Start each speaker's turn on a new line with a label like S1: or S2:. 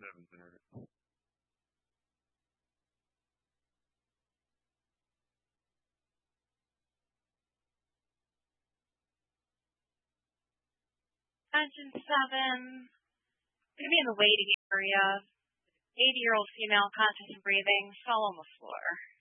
S1: Seven's internet.
S2: Engine 7. Going to be in the waiting area. 80-year-old female, conscious and breathing, fell on the floor.